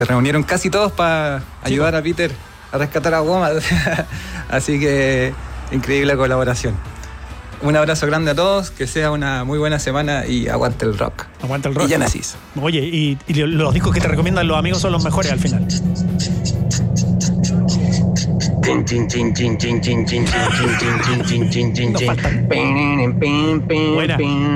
Se reunieron casi todos para ayudar a Peter a rescatar a Woman. Así que increíble colaboración. Un abrazo grande a todos, que sea una muy buena semana y aguante el rock. Aguante el rock. Y Genesis. Oye, y los discos que te recomiendan los amigos son los mejores al final. Nos faltan. Buena.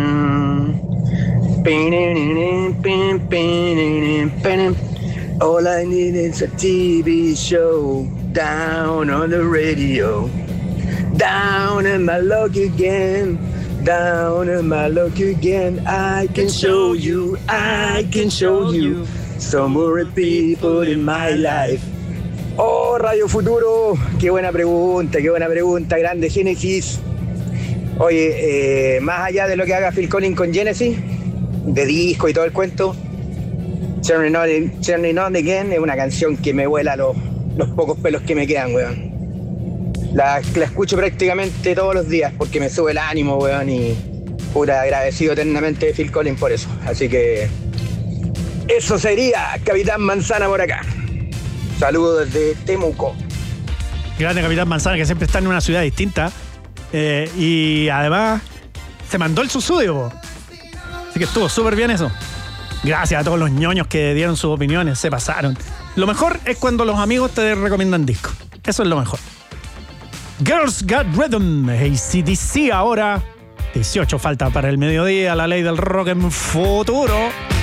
All I need is a TV show down on the radio. Down in my luck again. Down in my luck again. I can show you. I can show you. Some more people in my life. Oh, Radio Futuro. Qué buena pregunta, grande Genesis. Oye, más allá de lo que haga Phil Collins con Genesis, de disco y todo el cuento, Journey Not Again es una canción que me vuela los pocos pelos que me quedan, weón. La escucho prácticamente todos los días porque me sube el ánimo, weón, y pura agradecido eternamente de Phil Collins por eso. Así que eso sería Capitán Manzana por acá. Saludos desde Temuco. Grande Capitán Manzana, que siempre está en una ciudad distinta. Y además se mandó el susudio, po. Así que estuvo súper bien eso. Gracias a todos los ñoños que dieron sus opiniones, se pasaron. Lo mejor es cuando los amigos te recomiendan discos. Eso es lo mejor. Girls Got Rhythm, AC/DC ahora. 18 falta para el mediodía, la ley del rock en Futuro.